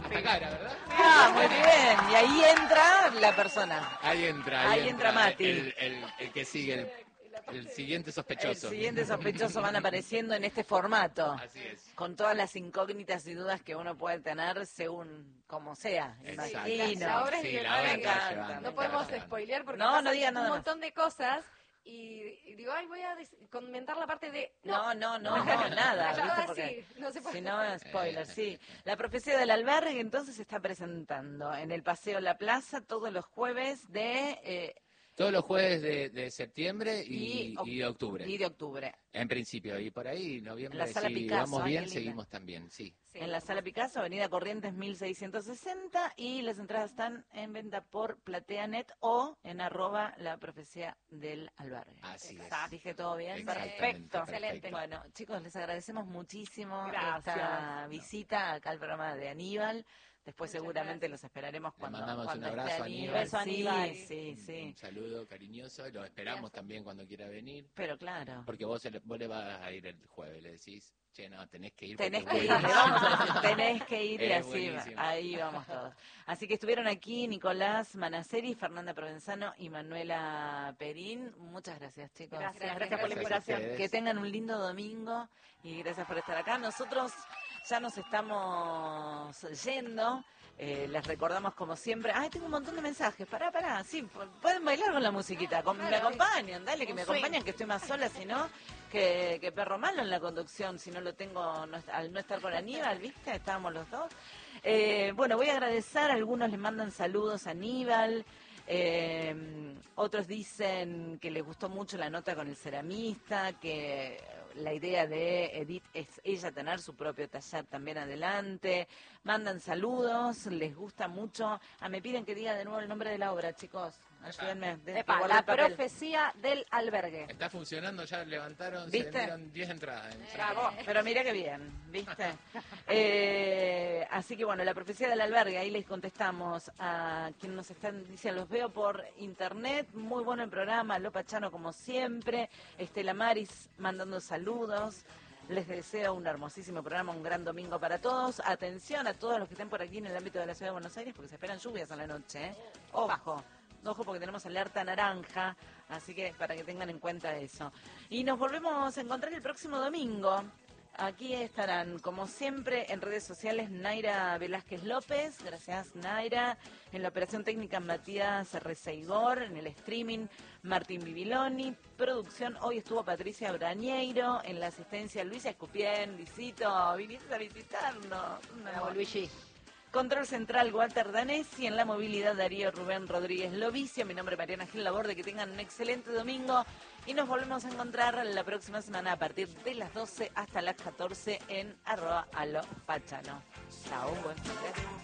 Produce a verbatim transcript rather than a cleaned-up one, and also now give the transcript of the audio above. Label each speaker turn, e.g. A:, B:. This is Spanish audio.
A: Hasta acá era, ¿verdad?
B: Ah, muy bien. Y ahí entra la persona.
A: Ahí entra, ahí,
B: Ahí entra Mati.
A: El, el, el que sigue, el, el siguiente sospechoso.
B: El siguiente sospechoso van apareciendo en este formato.
A: Así es.
B: Con todas las incógnitas y dudas que uno puede tener según como sea.
A: Exacto.
B: Imagino.
C: La obra es
A: Sí,
C: divertida,
A: la obra
C: que
A: te va
B: encanta,
A: llevando,
B: me
C: no
A: te
C: podemos
A: va llevando.
C: spoilear porque
B: No, no
C: pasan
B: diga nada
C: un
B: más.
C: montón de cosas y, y digo, ay, voy a des- comentar la parte de...
B: No, no, no, no, nada. ¿viste?
C: Ahora
B: Porque
C: sí, no se puede.
B: si no, spoiler, sí. La profecía del albergue entonces se está presentando en el Paseo La Plaza todos los jueves de... eh,
A: Todos los jueves de, de septiembre y,
B: y, oc-
A: y de octubre.
B: Y de octubre.
A: En principio, y por ahí, noviembre,
B: En la Sala
A: si
B: Picasso,
A: vamos
B: ay,
A: bien,
B: qué linda.
A: seguimos también, sí.
C: Sí,
B: En la Sala Picasso, Avenida Corrientes mil seiscientos sesenta, y las entradas están en venta por PlateaNet o en arroba la profecía del albergue.
A: Así es.
B: ¿Dije todo bien?
A: Exactamente,
B: Perfecto.
A: perfecto.
B: Bueno, chicos, les agradecemos muchísimo
C: Gracias.
B: esta visita acá al programa de Aníbal. Después
C: Muchas
B: seguramente
C: gracias.
B: los esperaremos
A: Le
B: cuando,
A: mandamos
B: cuando
A: un
B: esté
A: abrazo a
B: Aníbal.
A: Aníbal.
C: Beso a
B: Sí,
C: Aníbal.
B: sí,
A: Un,
B: sí.
A: un saludo cariñoso, lo esperamos también cuando quiera venir.
B: Pero claro.
A: Porque vos, le- vos le vas a ir el jueves, le decís, che, no, tenés que ir.
B: Tenés
A: porque
B: que
A: es
B: ir, le
A: buenísimo.
B: vamos a decir, tenés que ir y
A: Es
B: así,
A: buenísimo.
B: ahí vamos todos. Así que estuvieron aquí Nicolás Manaceri, Fernanda Provenzano y Manuela Perín. Muchas gracias, chicos.
C: Gracias, gracias por la
A: Gracias a
C: invitación.
A: ustedes.
B: Que tengan un lindo domingo y gracias por estar acá. Nosotros ya nos estamos yendo. Eh, les recordamos como siempre. Ay, tengo un montón de mensajes. Pará, pará. Sí, pu- pueden bailar con la musiquita. Con- me
C: Claro.
B: acompañan, dale, que me
C: Un swing.
B: acompañan, que estoy más sola, si no, que, que perro malo en la conducción, si no lo tengo, no, al no estar con Aníbal, ¿viste? Estábamos los dos. Eh, bueno, voy a agradecer. Algunos le mandan saludos a Aníbal. Eh, otros dicen que les gustó mucho la nota con el ceramista, que la idea de Edith es ella tener su propio taller también adelante. Mandan saludos, les gusta mucho. Ah, me piden que diga de nuevo el nombre de la obra, chicos. Ayúdenme. de-
C: Epa,
B: guardo
C: la
B: el papel.
C: profecía del albergue.
A: Está funcionando, ya levantaron,
B: ¿Viste?
A: se vendieron diez entradas.
B: Bravo, pero mira qué bien, ¿viste? Eh, así que bueno, la profecía del albergue, ahí les contestamos a quienes nos están diciendo, los veo por internet, muy bueno el programa, Lopa Chano como siempre, Estela Maris mandando saludos. Les deseo un hermosísimo programa, un gran domingo para todos. Atención a todos los que estén por aquí en el ámbito de la Ciudad de Buenos Aires, porque se esperan lluvias a la noche, ¿eh? Ojo. Ojo porque tenemos alerta naranja, así que para que tengan en cuenta eso. Y nos volvemos a encontrar el próximo domingo. Aquí estarán, como siempre, en redes sociales Naira Velázquez López, gracias Naira, en la operación técnica Matías Reseigor, en el streaming Martín Bibiloni, producción hoy estuvo Patricia Brañeiro, en la asistencia Luisa Escupien, Luisito, viniste a visitarnos. No.
C: Bravo, Luigi.
B: Control central Walter Danesi, en la movilidad Darío Rubén Rodríguez Lovicio, mi nombre es Mariana Gil Laborde, que tengan un excelente domingo y nos volvemos a encontrar la próxima semana a partir de las doce hasta las catorce en arroba alo pachano. Chao, buen fin de-